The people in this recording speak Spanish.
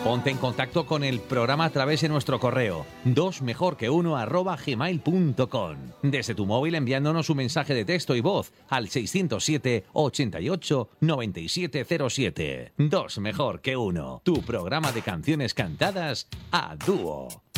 Ponte en contacto con el programa a través de nuestro correo 2mejorque1@gmail.com. Desde tu móvil enviándonos un mensaje de texto y voz al 607 88 9707. Dos mejor que uno. Tu programa de canciones cantadas a dúo.